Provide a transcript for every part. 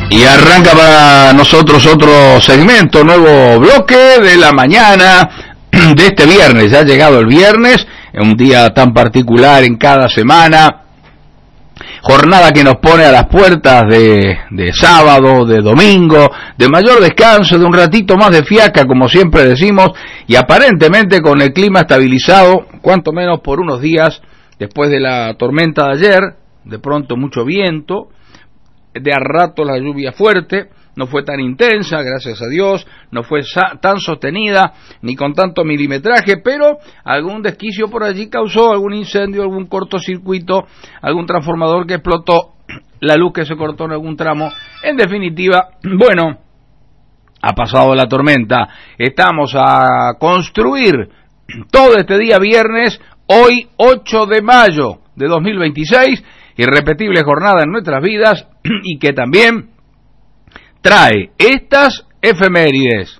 Y arranca para nosotros otro segmento, nuevo bloque de la mañana de este viernes. Ya ha llegado el viernes, un día tan particular en cada semana. Jornada que nos pone a las puertas de sábado, de domingo, de mayor descanso, de un ratito más de fiaca, como siempre decimos, y aparentemente con el clima estabilizado, cuanto menos por unos días después de la tormenta de ayer, de pronto mucho viento, de a rato la lluvia fuerte, no fue tan intensa, gracias a Dios, no fue tan sostenida, ni con tanto milimetraje, pero algún desquicio por allí causó algún incendio, algún cortocircuito, algún transformador que explotó, la luz que se cortó en algún tramo. En definitiva, bueno, ha pasado la tormenta, estamos a construir todo este día viernes, hoy 8 de mayo de 2026, irrepetible jornada en nuestras vidas y que también trae estas efemérides.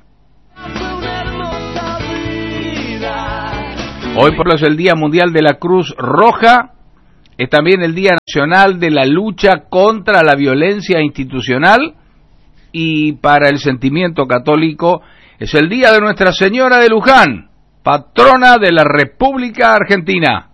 Hoy por eso es el Día Mundial de la Cruz Roja, es también el Día Nacional de la Lucha contra la Violencia Institucional y para el sentimiento católico es el Día de Nuestra Señora de Luján, patrona de la República Argentina.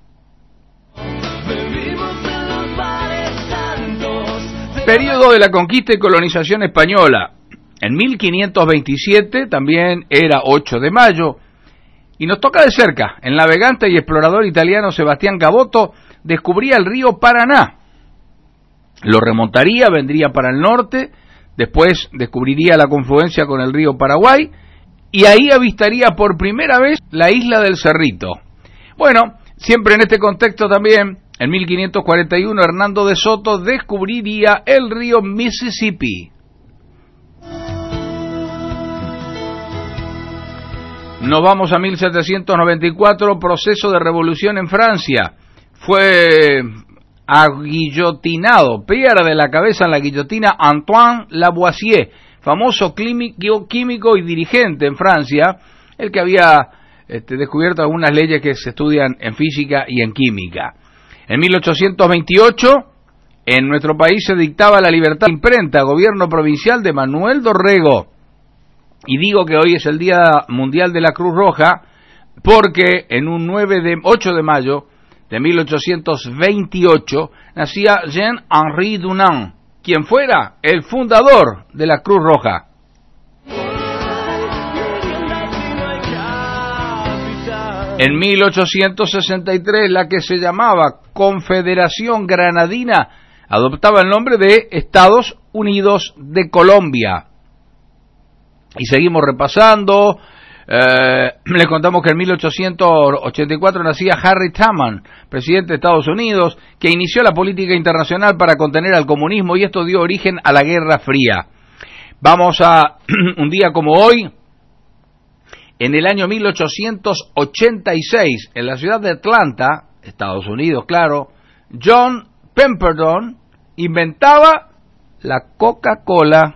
Periodo de la conquista y colonización española. En 1527 también era 8 de mayo y nos toca de cerca. El navegante y explorador italiano Sebastián Caboto descubría el río Paraná. Lo remontaría, vendría para el norte, después descubriría la confluencia con el río Paraguay y ahí avistaría por primera vez la isla del Cerrito. Bueno, siempre en este contexto también, en 1541 Hernando de Soto descubriría el río Mississippi. Nos vamos a 1794, proceso de revolución en Francia. Fue aguillotinado, piedra de la cabeza en la guillotina, Antoine Lavoisier, famoso químico y dirigente en Francia, el que había descubierto algunas leyes que se estudian en física y en química. En 1828, en nuestro país se dictaba la libertad de imprenta, gobierno provincial de Manuel Dorrego. Y digo que hoy es el Día Mundial de la Cruz Roja, porque en un 8 de mayo de 1828 nacía Jean-Henri Dunant, quien fuera el fundador de la Cruz Roja. En 1863, la que se llamaba Confederación Granadina adoptaba el nombre de Estados Unidos de Colombia. Y seguimos repasando. Les contamos que en 1884 nacía Harry Truman, presidente de Estados Unidos, que inició la política internacional para contener al comunismo y esto dio origen a la Guerra Fría. Vamos a un día como hoy. En el año 1886, en la ciudad de Atlanta, Estados Unidos, claro, John Pemberton inventaba la Coca-Cola.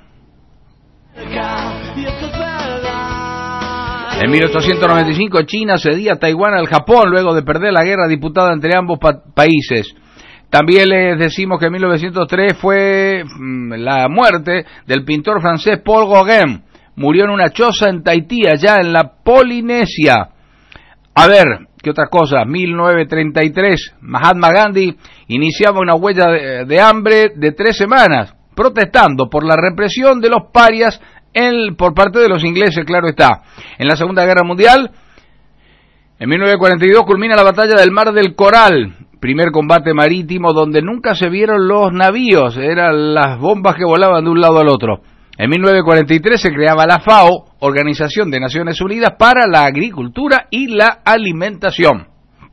En 1895, China cedía Taiwán al Japón luego de perder la guerra disputada entre ambos países. También les decimos que en 1903 fue la muerte del pintor francés Paul Gauguin. Murió en una choza en Tahití, allá en la Polinesia. A ver, ¿qué otras cosas? 1933, Mahatma Gandhi iniciaba una huelga de hambre de 3 semanas, protestando por la represión de los parias por parte de los ingleses, claro está. En la Segunda Guerra Mundial, en 1942, culmina la batalla del Mar del Coral, primer combate marítimo donde nunca se vieron los navíos, eran las bombas que volaban de un lado al otro. En 1943 se creaba la FAO, Organización de Naciones Unidas para la Agricultura y la Alimentación.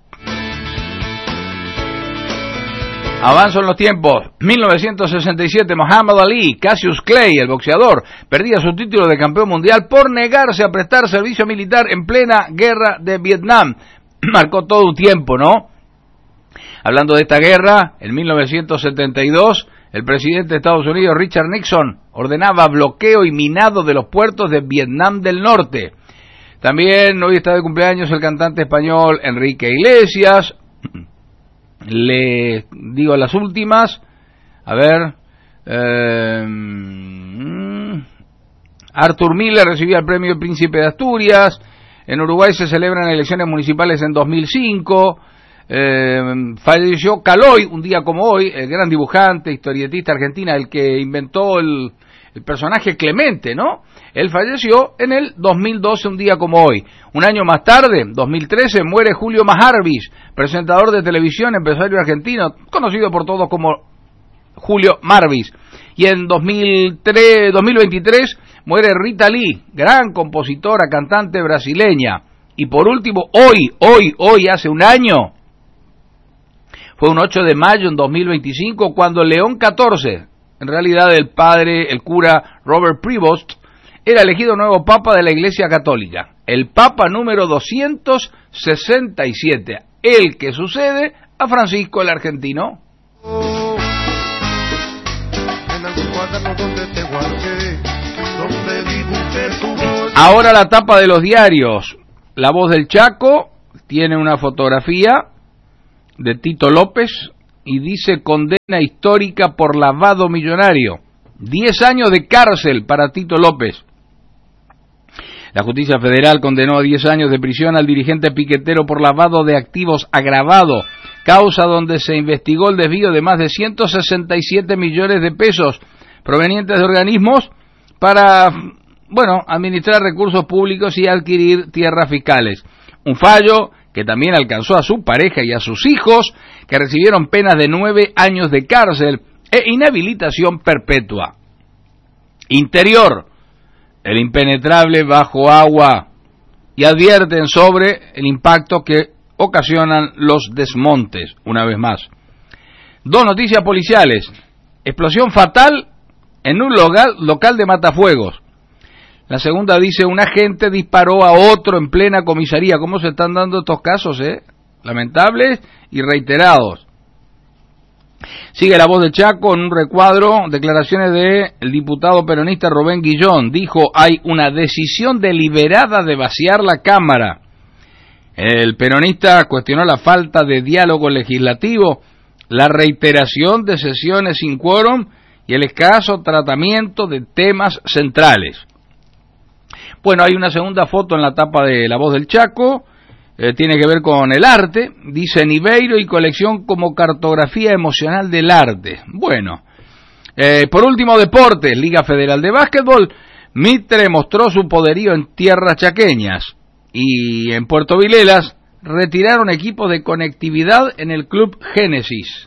Avanzo en los tiempos. 1967, Muhammad Ali, Cassius Clay, el boxeador, perdía su título de campeón mundial por negarse a prestar servicio militar en plena guerra de Vietnam. Marcó todo un tiempo, ¿no? Hablando de esta guerra, en 1972... el presidente de Estados Unidos, Richard Nixon, ordenaba bloqueo y minado de los puertos de Vietnam del Norte. También hoy está de cumpleaños el cantante español Enrique Iglesias. Le digo las últimas. A ver, Arthur Miller recibía el premio Príncipe de Asturias. En Uruguay se celebran elecciones municipales en 2005. Falleció Caloi, un día como hoy, el gran dibujante, historietista argentina, el que inventó el personaje Clemente, ¿no? Él falleció en el 2012, un día como hoy. Un año más tarde, 2013, muere Julio Majarvis, presentador de televisión, empresario argentino, conocido por todos como Julio Marvis. Y en 2023 muere Rita Lee, gran compositora, cantante brasileña. Y por último, hoy, hace un año, fue un 8 de mayo en 2025, cuando León XIV, en realidad el cura Robert Prevost, era elegido nuevo papa de la Iglesia Católica, el papa número 267, el que sucede a Francisco el Argentino. Ahora la tapa de los diarios. La Voz del Chaco tiene una fotografía de Tito López y dice: condena histórica por lavado millonario. 10 años de cárcel para Tito López. La justicia federal condenó a 10 años de prisión al dirigente piquetero por lavado de activos agravado, causa donde se investigó el desvío de más de 167 millones de pesos provenientes de organismos para, administrar recursos públicos y adquirir tierras fiscales. Un fallo que también alcanzó a su pareja y a sus hijos, que recibieron penas de 9 años de cárcel e inhabilitación perpetua. Interior, el impenetrable bajo agua, y advierten sobre el impacto que ocasionan los desmontes, una vez más. 2 noticias policiales: explosión fatal en un local de Matafuegos. La segunda dice: un agente disparó a otro en plena comisaría. ¿Cómo se están dando estos casos, lamentables y reiterados? Sigue La Voz de Chaco en un recuadro, declaraciones del diputado peronista Rubén Guillón. Dijo: hay una decisión deliberada de vaciar la Cámara. El peronista cuestionó la falta de diálogo legislativo, la reiteración de sesiones sin quórum y el escaso tratamiento de temas centrales. Bueno, hay una segunda foto en la tapa de La Voz del Chaco, tiene que ver con el arte, dice: Niveiro y colección como cartografía emocional del arte. Bueno, por último, deportes, Liga Federal de Básquetbol. Mitre mostró su poderío en tierras chaqueñas, y en Puerto Vilelas retiraron equipos de conectividad en el Club Génesis.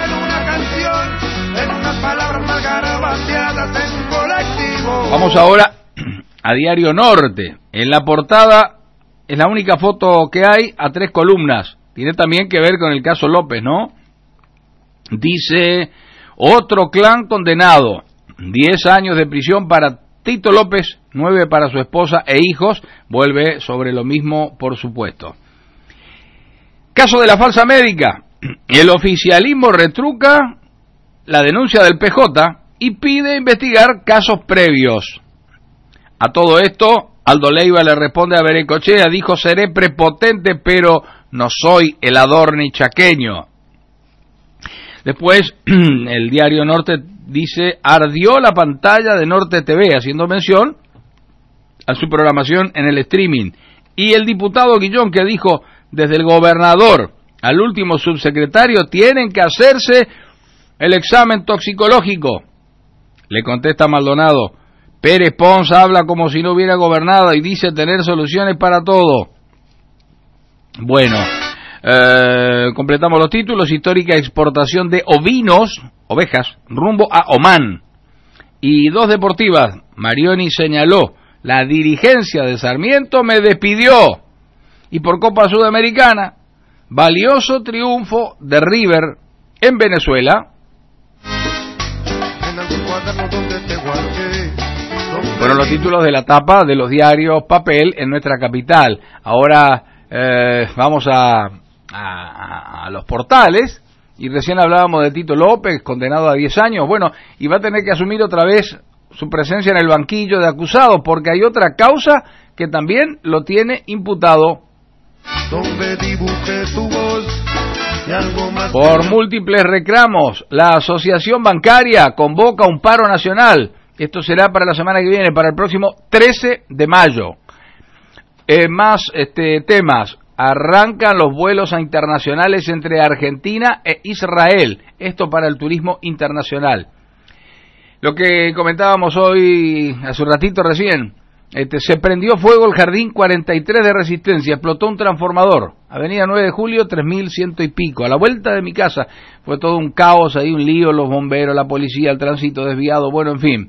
Vamos ahora a Diario Norte. En la portada es la única foto que hay a 3 columnas. Tiene también que ver con el caso López, ¿no? Dice: otro clan condenado. 10 años de prisión para Tito López, 9 para su esposa e hijos. Vuelve sobre lo mismo, por supuesto. Caso de la falsa médica. El oficialismo retruca la denuncia del PJ y pide investigar casos previos. A todo esto, Aldo Leiva le responde a Berencochea: dijo: seré prepotente, pero no soy el Adorni chaqueño. Después, el Diario Norte dice: ardió la pantalla de Norte TV, haciendo mención a su programación en el streaming. Y el diputado Guillón, que dijo: desde el gobernador al último subsecretario tienen que hacerse el examen toxicológico. Le contesta Maldonado: Pérez Pons habla como si no hubiera gobernado y dice tener soluciones para todo. Bueno, completamos los títulos. Histórica exportación de ovejas, rumbo a Omán. Y 2 deportivas. Marioni señaló: la dirigencia de Sarmiento me despidió. Y por Copa Sudamericana, valioso triunfo de River en Venezuela. Fueron los títulos de la tapa de los diarios papel en nuestra capital. Ahora vamos a los portales, y recién hablábamos de Tito López, condenado a 10 años. Bueno, y va a tener que asumir otra vez su presencia en el banquillo de acusados, porque hay otra causa que también lo tiene imputado. Donde dibuje tu voz Por múltiples reclamos, la Asociación Bancaria convoca un paro nacional. Esto será para la semana que viene, para el próximo 13 de mayo. Más temas. Arrancan los vuelos internacionales entre Argentina e Israel. Esto para el turismo internacional. Lo que comentábamos hoy, hace un ratito recién, se prendió fuego el Jardín 43 de Resistencia, explotó un transformador, Avenida 9 de Julio, 3100 y pico, a la vuelta de mi casa, fue todo un caos, ahí un lío, los bomberos, la policía, el tránsito desviado, bueno, en fin.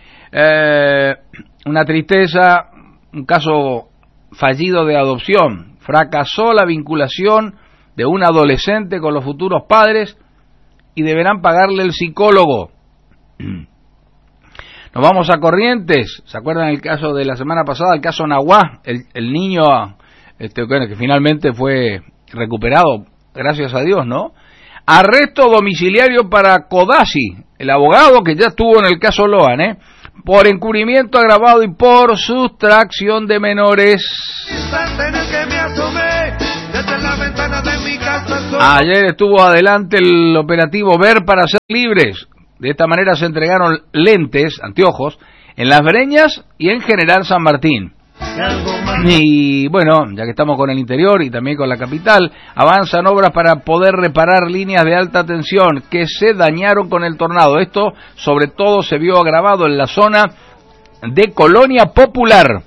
Una tristeza, un caso fallido de adopción, fracasó la vinculación de un adolescente con los futuros padres y deberán pagarle el psicólogo. Nos vamos a Corrientes. ¿Se acuerdan el caso de la semana pasada, el caso Nahuá? El niño que finalmente fue recuperado, gracias a Dios, ¿no? Arresto domiciliario para Codazzi, el abogado que ya estuvo en el caso Loan, por encubrimiento agravado y por sustracción de menores. Ayer estuvo adelante el operativo Ver para ser libres. De esta manera se entregaron lentes, anteojos, en Las Breñas y en General San Martín. Y bueno, ya que estamos con el interior y también con la capital, avanzan obras para poder reparar líneas de alta tensión que se dañaron con el tornado. Esto sobre todo se vio agravado en la zona de Colonia Popular.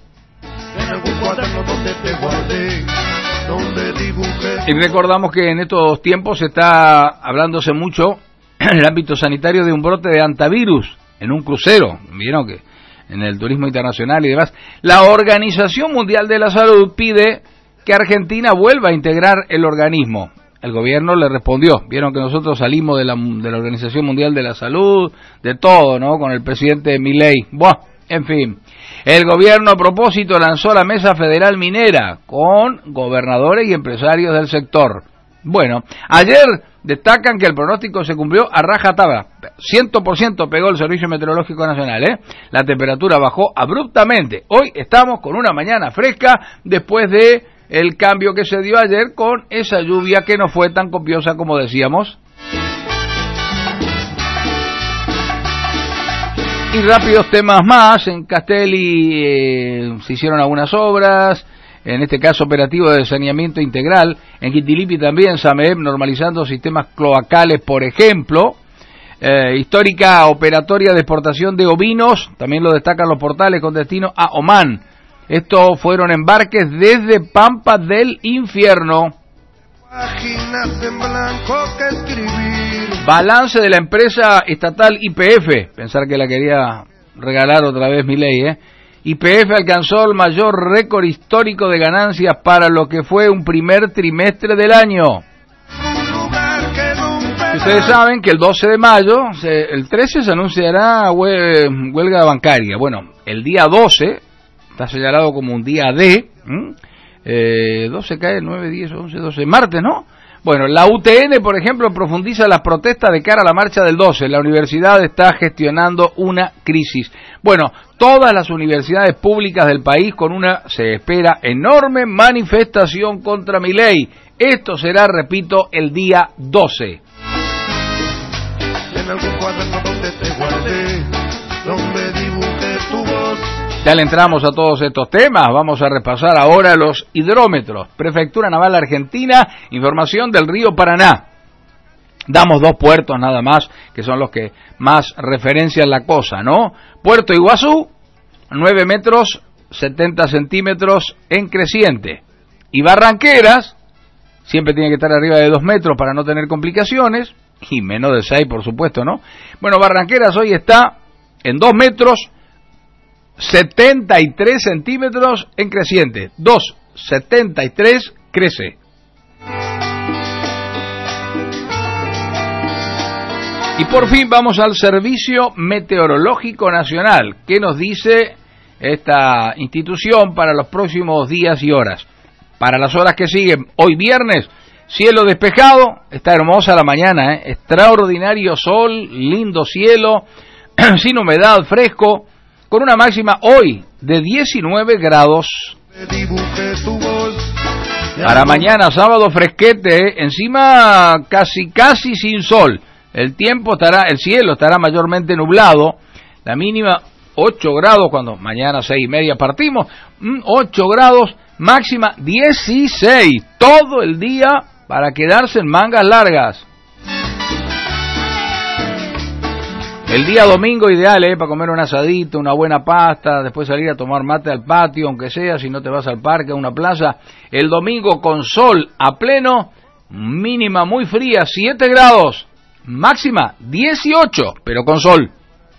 Y recordamos que en estos tiempos está hablándose mucho en el ámbito sanitario de un brote de hantavirus en un crucero. Vieron que en el turismo internacional y demás, la Organización Mundial de la Salud pide que Argentina vuelva a integrar el organismo. El gobierno le respondió. Vieron que nosotros salimos de la Organización Mundial de la Salud, de todo, ¿no? Con el presidente Milei. Buah, en fin. El gobierno a propósito lanzó la Mesa Federal Minera con gobernadores y empresarios del sector. Bueno, ayer destacan que el pronóstico se cumplió a rajatabla. 100% pegó el Servicio Meteorológico Nacional, La temperatura bajó abruptamente. Hoy estamos con una mañana fresca después de el cambio que se dio ayer con esa lluvia que no fue tan copiosa como decíamos. Y rápidos temas más. En Castelli se hicieron algunas obras. En este caso operativo de saneamiento integral, en Quitilipi también, SAMEB normalizando sistemas cloacales, por ejemplo, histórica operatoria de exportación de ovinos, también lo destacan los portales con destino a Omán. Estos fueron embarques desde Pampa del Infierno. Balance de la empresa estatal YPF, pensar que la quería regalar otra vez Milei, YPF alcanzó el mayor récord histórico de ganancias para lo que fue un primer trimestre del año. Ustedes saben que el 12 de mayo, el 13 se anunciará huelga bancaria. Bueno, el día 12 está señalado como un día D. 12 cae, 9, 10, 11, 12, martes, ¿no? Bueno, la UTN, por ejemplo, profundiza las protestas de cara a la marcha del 12. La universidad está gestionando una crisis. Bueno, todas las universidades públicas del país con una, se espera, enorme manifestación contra Milei. Esto será, repito, el día 12. En algún cuaderno donde te guardé, donde dibujé tu voz. Ya le entramos a todos estos temas. Vamos a repasar ahora los hidrómetros. Prefectura Naval Argentina, información del río Paraná. Damos 2 puertos nada más, que son los que más referencian la cosa, ¿no? Puerto Iguazú, 9 metros, 70 centímetros en creciente. Y Barranqueras, siempre tiene que estar arriba de 2 metros para no tener complicaciones, y menos de 6, por supuesto, ¿no? Bueno, Barranqueras hoy está en 2 metros, 73 centímetros en creciente. 2,73 crece. Y por fin vamos al Servicio Meteorológico Nacional. ¿Qué nos dice esta institución para los próximos días y horas? Para las horas que siguen, hoy viernes, cielo despejado, está hermosa la mañana, extraordinario sol, lindo cielo, sin humedad, fresco, con una máxima hoy de 19 grados. Para mañana, sábado, fresquete, encima casi sin sol. El cielo estará mayormente nublado. La mínima 8 grados, cuando mañana 6:30 partimos, 8 grados, máxima 16. Todo el día para quedarse en mangas largas. El día domingo ideal, para comer un asadito, una buena pasta, después salir a tomar mate al patio, aunque sea, si no te vas al parque, a una plaza. El domingo con sol a pleno, mínima muy fría, 7 grados, máxima 18, pero con sol.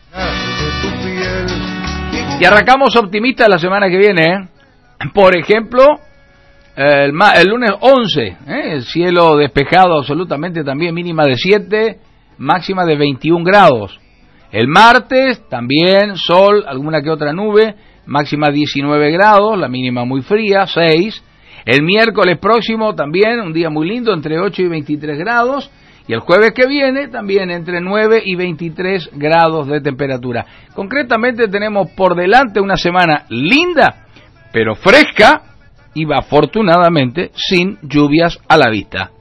Y arrancamos optimistas la semana que viene, Por ejemplo, el lunes 11, el cielo despejado absolutamente también, mínima de 7, máxima de 21 grados. El martes también sol, alguna que otra nube, máxima 19 grados, la mínima muy fría, 6. El miércoles próximo también un día muy lindo, entre 8 y 23 grados. Y el jueves que viene también entre 9 y 23 grados de temperatura. Concretamente tenemos por delante una semana linda, pero fresca y afortunadamente sin lluvias a la vista.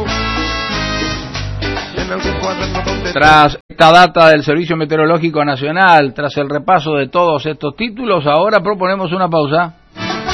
Tras esta data del Servicio Meteorológico Nacional, tras el repaso de todos estos títulos, ahora proponemos una pausa.